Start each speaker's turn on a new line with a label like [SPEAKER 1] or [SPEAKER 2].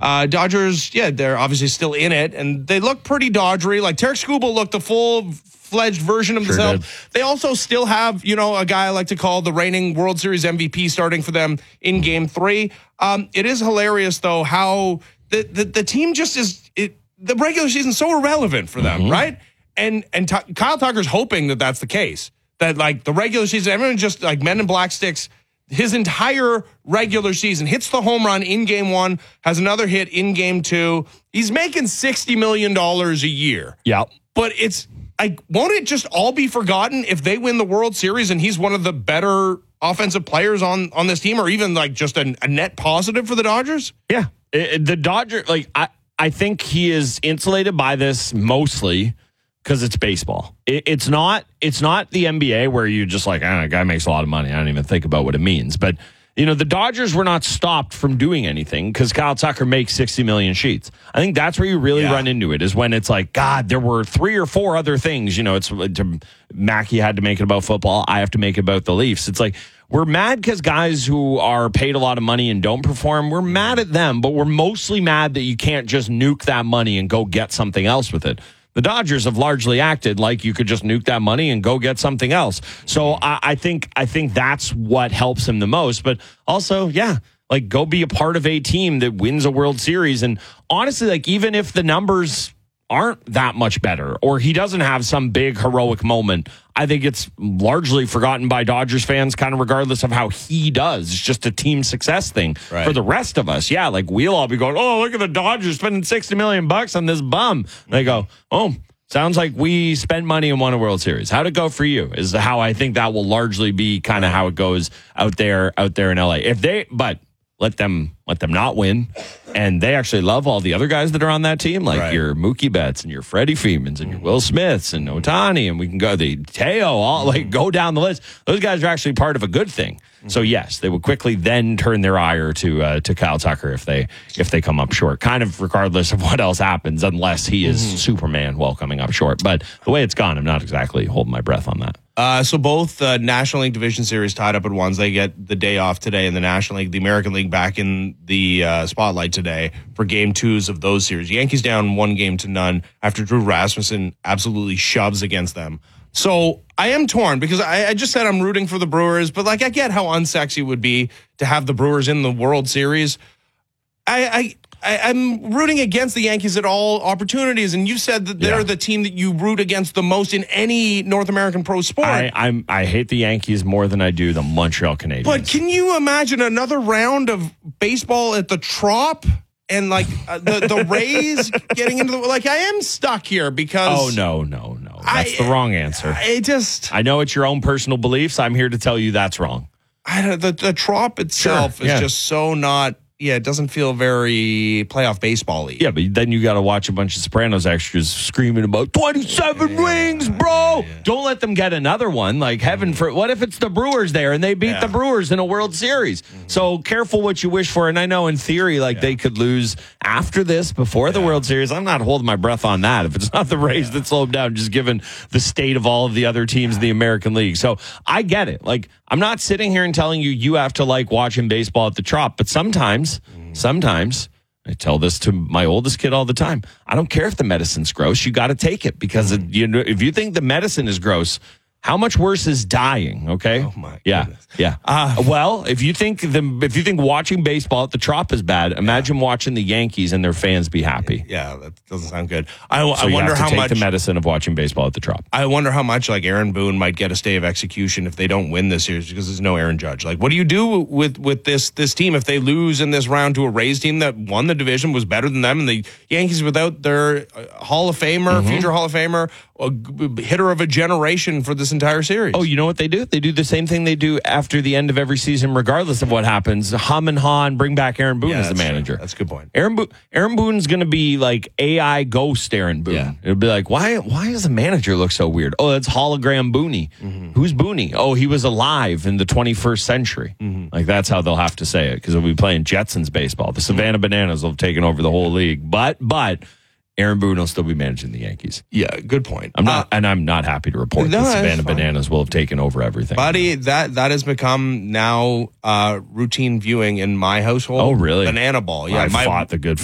[SPEAKER 1] Dodgers, yeah, they're obviously still in it, and they look pretty Dodgery. Like Tarek Skubal looked the full-fledged version of themselves. They also still have, a guy I like to call the reigning World Series MVP starting for them in Game 3. It is hilarious, though, how the team just is the regular season is so irrelevant for them, right? And Kyle Tucker's hoping that that's the case. That, like, the regular season, everyone just, like, Men in Black sticks his entire regular season, hits the home run in Game 1, has another hit in Game 2. He's making $60 million a year.
[SPEAKER 2] Yeah.
[SPEAKER 1] But it's, like, won't it just all be forgotten if they win the World Series and he's one of the better offensive players on this team, or even, like, just a net positive for the Dodgers?
[SPEAKER 2] Yeah. The Dodgers, like, I think he is insulated by this mostly because it's baseball. It's not the NBA where you're just like, a guy makes a lot of money. I don't even think about what it means. But, the Dodgers were not stopped from doing anything because Kyle Tucker makes 60 million sheets. I think that's where you really run into it, is when it's like, God, there were 3 or 4 other things. It's Mackey had to make it about football. I have to make it about the Leafs. It's like, we're mad because guys who are paid a lot of money and don't perform, we're mad at them, but we're mostly mad that you can't just nuke that money and go get something else with it. The Dodgers have largely acted like you could just nuke that money and go get something else. So I think that's what helps him the most. But also, like, go be a part of a team that wins a World Series. And honestly, like, even if the numbers aren't that much better, or he doesn't have some big heroic moment, I think it's largely forgotten by Dodgers fans, kind of regardless of how he does. It's just a team success thing. Right. For the rest of us, like, we'll all be going, oh, look at the Dodgers spending $60 million on this bum. And they go, oh, sounds like we spent money and won a World Series. How'd it go for you? Is how I think that will largely be kind of how it goes out there in LA. But let them not win. And they actually love all the other guys that are on that team, like your Mookie Betts and your Freddie Freemans and your Will Smiths and Ohtani, and we can go the Teo, go down the list. Those guys are actually part of a good thing. So yes, they would quickly then turn their ire to Kyle Tucker if they come up short, kind of regardless of what else happens, unless he is Superman while coming up short. But the way it's gone, I'm not exactly holding my breath on that.
[SPEAKER 1] So both National League Division Series tied up at 1. They get the day off today in the National League. The American League back in the spotlight today for Game 2s of those series. Yankees down 1-0 after Drew Rasmussen absolutely shoves against them. So I am torn because I just said I'm rooting for the Brewers, but, like, I get how unsexy it would be to have the Brewers in the World Series. I'm rooting against the Yankees at all opportunities, and you said that they're the team that you root against the most in any North American pro sport.
[SPEAKER 2] I hate the Yankees more than I do the Montreal Canadiens.
[SPEAKER 1] But can you imagine another round of baseball at the Trop? And, like, the Rays getting into the... Like, I am stuck here because...
[SPEAKER 2] Oh, no. That's the wrong answer. I know it's your own personal beliefs. I'm here to tell you that's wrong.
[SPEAKER 1] The Trop itself is just so not... Yeah, it doesn't feel very playoff baseball-y.
[SPEAKER 2] Yeah, but then you got to watch a bunch of Sopranos extras screaming about 27 rings, bro. Yeah. Don't let them get another one. Like, heaven for... What if it's the Brewers there and they beat the Brewers in a World Series? So careful what you wish for. And I know in theory, they could lose after this, before the World Series. I'm not holding my breath on that. If it's not the Rays that slow them down, just given the state of all of the other teams in the American League. So I get it. Like, I'm not sitting here and telling you have to like watching baseball at the Trop, but sometimes, I tell this to my oldest kid all the time. I don't care if the medicine's gross. You got to take it because if you think the medicine is gross, how much worse is dying? Okay.
[SPEAKER 1] Oh my goodness.
[SPEAKER 2] Yeah. Well, if you think watching baseball at the Trop is bad, imagine watching the Yankees and their fans be happy.
[SPEAKER 1] Yeah, that doesn't sound good. I
[SPEAKER 2] wonder
[SPEAKER 1] how
[SPEAKER 2] have to take
[SPEAKER 1] much
[SPEAKER 2] the medicine of watching baseball at the Trop.
[SPEAKER 1] I wonder how much, like, Aaron Boone might get a stay of execution if they don't win this series because there's no Aaron Judge. Like, what do you do with this team if they lose in this round to a Rays team that won the division, was better than them, and the Yankees without their Hall of Famer, future Hall of Famer, a hitter of a generation for this entire series?
[SPEAKER 2] Oh, you know what they do? They do the same thing they do after the end of every season, regardless of what happens. Hum and haw and bring back Aaron Boone as the manager.
[SPEAKER 1] True. That's a good point.
[SPEAKER 2] Aaron Boone's going to be like AI ghost Aaron Boone. Yeah. It'll be like, why does the manager look so weird? Oh, that's hologram Booney. Who's Booney? Oh, he was alive in the 21st century. Like, that's how they'll have to say it because they'll be playing Jetsons baseball. The Savannah Bananas will have taken over the whole league. But Aaron Boone will still be managing the Yankees.
[SPEAKER 1] Yeah, good point.
[SPEAKER 2] I'm not happy to report the Savannah Bananas will have taken over everything.
[SPEAKER 1] Buddy, that has become now routine viewing in my household.
[SPEAKER 2] Oh, really?
[SPEAKER 1] Banana Ball. Yeah,
[SPEAKER 2] I fought the good